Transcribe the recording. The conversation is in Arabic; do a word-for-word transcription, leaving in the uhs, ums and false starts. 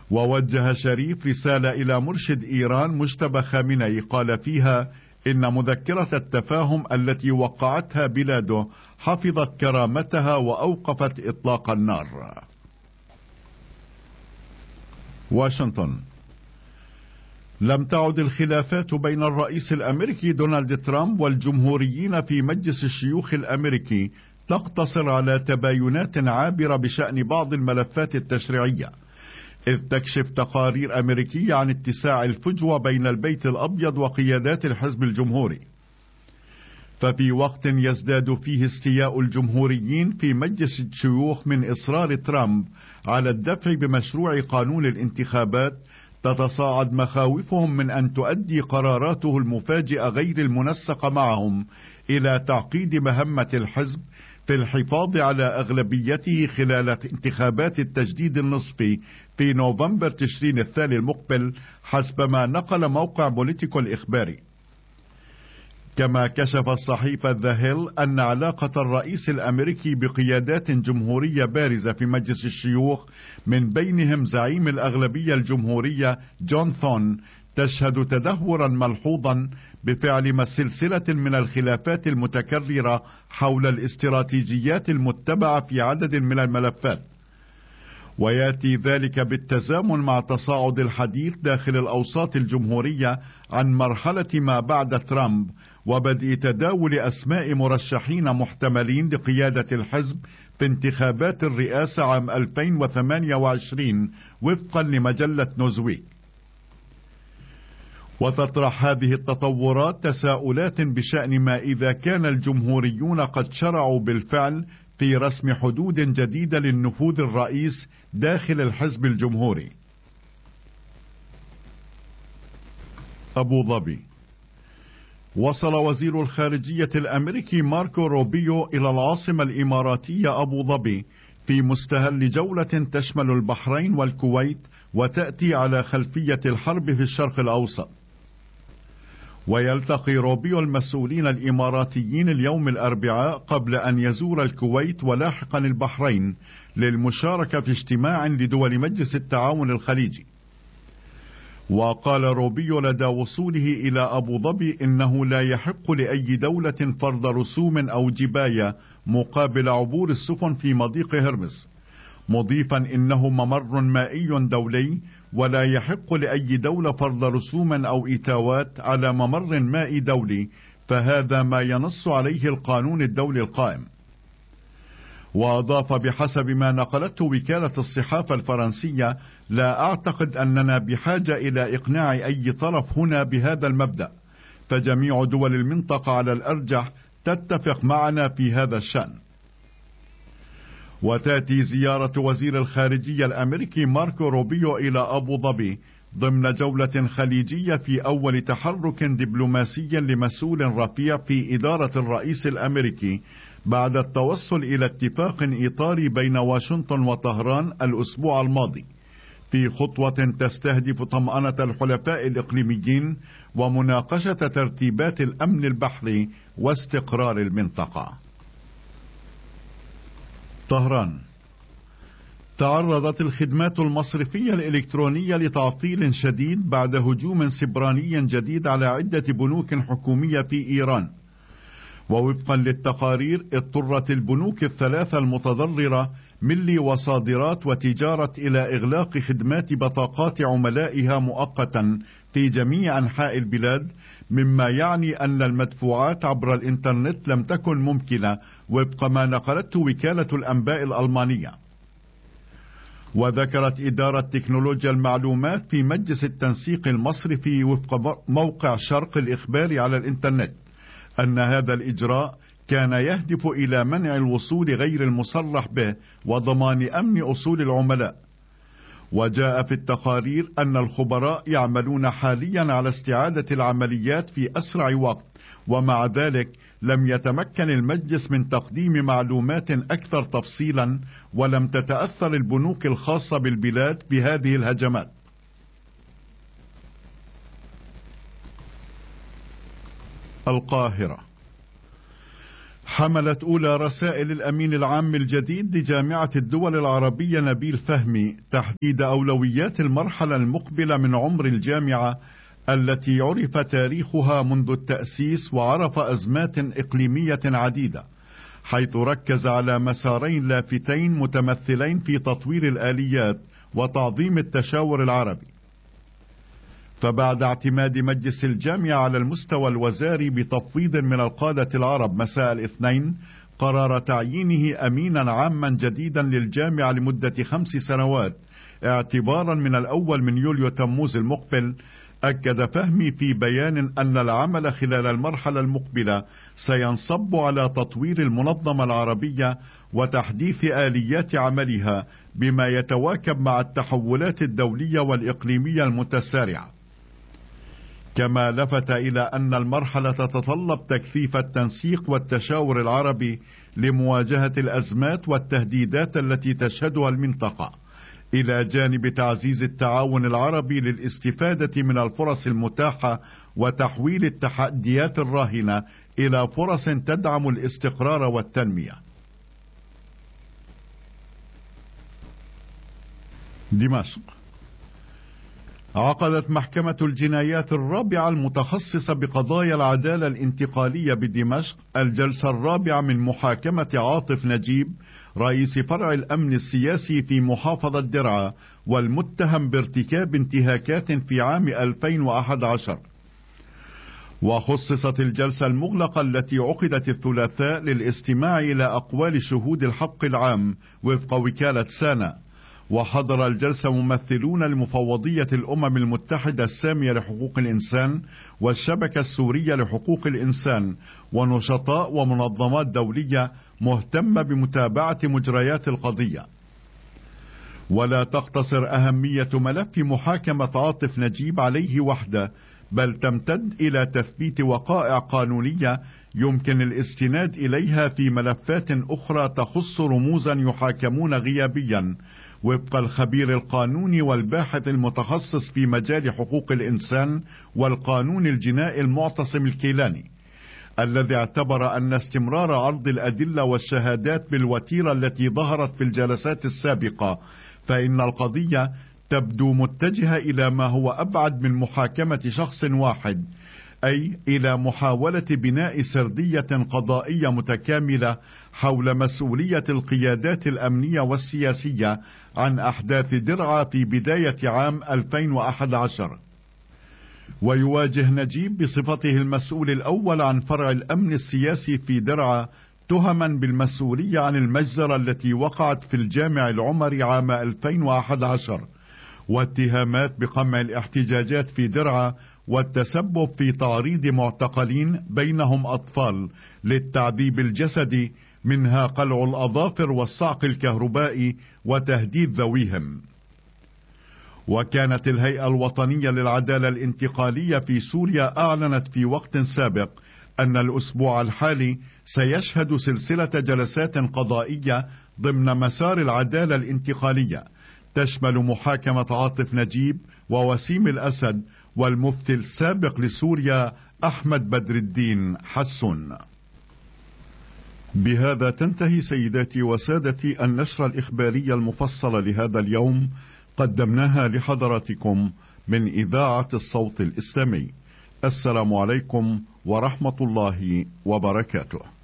ووجه شريف رسالة إلى مرشد إيران مجتبى خامنئي قال فيها إن مذكرة التفاهم التي وقعتها بلاده حفظت كرامتها وأوقفت إطلاق النار. واشنطن. لم تعد الخلافات بين الرئيس الأمريكي دونالد ترامب والجمهوريين في مجلس الشيوخ الأمريكي تقتصر على تباينات عابرة بشأن بعض الملفات التشريعية، إذ تكشف تقارير أمريكية عن اتساع الفجوة بين البيت الأبيض وقيادات الحزب الجمهوري. ففي وقت يزداد فيه استياء الجمهوريين في مجلس الشيوخ من إصرار ترامب على الدفع بمشروع قانون الانتخابات، تتصاعد مخاوفهم من أن تؤدي قراراته المفاجئة غير المنسقة معهم إلى تعقيد مهمة الحزب في الحفاظ على أغلبيته خلال انتخابات التجديد النصفي في نوفمبر تشرين الثاني المقبل، حسب ما نقل موقع بوليتيكو الإخباري. كما كشفت صحيفة ذا هيل أن علاقة الرئيس الأمريكي بقيادات جمهورية بارزة في مجلس الشيوخ من بينهم زعيم الأغلبية الجمهورية جون ثون تشهد تدهورا ملحوظا بفعل سلسلة من الخلافات المتكررة حول الاستراتيجيات المتبعة في عدد من الملفات، ويأتي ذلك بالتزامن مع تصاعد الحديث داخل الأوساط الجمهورية عن مرحلة ما بعد ترامب وبدء تداول أسماء مرشحين محتملين لقيادة الحزب في انتخابات الرئاسة عام ألفين وثمانية وعشرين وفقا لمجلة نوزويك. وتطرح هذه التطورات تساؤلات بشأن ما إذا كان الجمهوريون قد شرعوا بالفعل في رسم حدود جديدة للنفوذ الرئيس داخل الحزب الجمهوري. أبو ظبي. وصل وزير الخارجية الأمريكي ماركو روبيو إلى العاصمة الإماراتية أبو ظبي في مستهل جولة تشمل البحرين والكويت، وتأتي على خلفية الحرب في الشرق الأوسط. ويلتقي روبيو المسؤولين الإماراتيين اليوم الأربعاء قبل أن يزور الكويت ولاحقا البحرين للمشاركة في اجتماع لدول مجلس التعاون الخليجي. وقال روبيو لدى وصوله إلى أبو ظبي إنه لا يحق لأي دولة فرض رسوم أو جباية مقابل عبور السفن في مضيق هرمز، مضيفا إنه ممر مائي دولي ولا يحق لأي دولة فرض رسوما أو إتاوات على ممر مائي دولي، فهذا ما ينص عليه القانون الدولي القائم. وأضاف بحسب ما نقلته وكالة الصحافة الفرنسية: لا أعتقد أننا بحاجة إلى إقناع أي طرف هنا بهذا المبدأ، فجميع دول المنطقة على الأرجح تتفق معنا في هذا الشأن. وتأتي زيارة وزير الخارجية الأمريكي ماركو روبيو إلى أبو ظبي ضمن جولة خليجية في أول تحرك دبلوماسي لمسؤول رفيع في إدارة الرئيس الأمريكي بعد التوصل إلى اتفاق إطاري بين واشنطن وطهران الأسبوع الماضي، في خطوة تستهدف طمأنة الحلفاء الإقليميين ومناقشة ترتيبات الأمن البحري واستقرار المنطقة. طهران. تعرضت الخدمات المصرفية الإلكترونية لتعطيل شديد بعد هجوم سبراني جديد على عدة بنوك حكومية في إيران. ووفقا للتقارير اضطرت البنوك الثلاثة المتضررة ملي وصادرات وتجارة إلى إغلاق خدمات بطاقات عملائها مؤقتا في جميع أنحاء البلاد، مما يعني أن المدفوعات عبر الإنترنت لم تكن ممكنة وفق ما نقلته وكالة الأنباء الألمانية. وذكرت إدارة تكنولوجيا المعلومات في مجلس التنسيق المصرفي وفق موقع شرق الإخبار على الإنترنت أن هذا الإجراء كان يهدف إلى منع الوصول غير المصرح به وضمان أمن أصول العملاء. وجاء في التقارير أن الخبراء يعملون حاليا على استعادة العمليات في أسرع وقت، ومع ذلك لم يتمكن المجلس من تقديم معلومات أكثر تفصيلا، ولم تتأثر البنوك الخاصة بالبلاد بهذه الهجمات. القاهرة. حملت أولى رسائل الأمين العام الجديد لجامعة الدول العربية نبيل فهمي تحديد أولويات المرحلة المقبلة من عمر الجامعة التي عرف تاريخها منذ التأسيس وعرف أزمات إقليمية عديدة، حيث ركز على مسارين لافتين متمثلين في تطوير الآليات وتعظيم التشاور العربي. فبعد اعتماد مجلس الجامعة على المستوى الوزاري بتفويض من القادة العرب مساء الاثنين قرار تعيينه أمينا عاما جديدا للجامعة لمدة خمس سنوات اعتبارا من الأول من يوليو تموز المقبل، أكد فهمي في بيان أن العمل خلال المرحلة المقبلة سينصب على تطوير المنظمة العربية وتحديث آليات عملها بما يتواكب مع التحولات الدولية والإقليمية المتسارعة. كما لفت إلى أن المرحلة تتطلب تكثيف التنسيق والتشاور العربي لمواجهة الأزمات والتهديدات التي تشهدها المنطقة، إلى جانب تعزيز التعاون العربي للاستفادة من الفرص المتاحة وتحويل التحديات الراهنة إلى فرص تدعم الاستقرار والتنمية. دمشق. عقدت محكمة الجنايات الرابعة المتخصصة بقضايا العدالة الانتقالية بدمشق الجلسة الرابعة من محاكمة عاطف نجيب رئيس فرع الأمن السياسي في محافظة درعا والمتهم بارتكاب انتهاكات في عام ألفين وأحد عشر. وخصصت الجلسة المغلقة التي عقدت الثلاثاء للاستماع إلى أقوال شهود الحق العام وفق وكالة سانا. وحضر الجلسة ممثلون لمفوضية الأمم المتحدة السامية لحقوق الإنسان والشبكة السورية لحقوق الإنسان ونشطاء ومنظمات دولية مهتمة بمتابعة مجريات القضية. ولا تقتصر أهمية ملف محاكمة عاطف نجيب عليه وحده، بل تمتد إلى تثبيت وقائع قانونية يمكن الاستناد إليها في ملفات أخرى تخص رموزا يحاكمون غيابيا وفق الخبير القانوني والباحث المتخصص في مجال حقوق الإنسان والقانون الجنائي المعتصم الكيلاني، الذي اعتبر أن استمرار عرض الأدلة والشهادات بالوتيرة التي ظهرت في الجلسات السابقة فإن القضية تبدو متجهة إلى ما هو أبعد من محاكمة شخص واحد، أي إلى محاولة بناء سردية قضائية متكاملة حول مسؤولية القيادات الأمنية والسياسية عن أحداث درعا في بداية عام ألفين وأحد عشر. ويواجه نجيب بصفته المسؤول الأول عن فرع الأمن السياسي في درعا تهما بالمسؤولية عن المجزرة التي وقعت في الجامع العمري عام ألفين وأحد عشر، واتهامات بقمع الاحتجاجات في درعا والتسبب في تعريض معتقلين بينهم أطفال للتعذيب الجسدي، منها قلع الأظافر والصعق الكهربائي وتهديد ذويهم. وكانت الهيئة الوطنية للعدالة الانتقالية في سوريا أعلنت في وقت سابق أن الأسبوع الحالي سيشهد سلسلة جلسات قضائية ضمن مسار العدالة الانتقالية تشمل محاكمة عاطف نجيب ووسيم الأسد والمفتي السابق لسوريا أحمد بدر الدين حسون. بهذا تنتهي سيداتي وسادتي النشرة الإخبارية المفصلة لهذا اليوم، قدمناها لحضراتكم من إذاعة الصوت الإسلامي. السلام عليكم ورحمة الله وبركاته.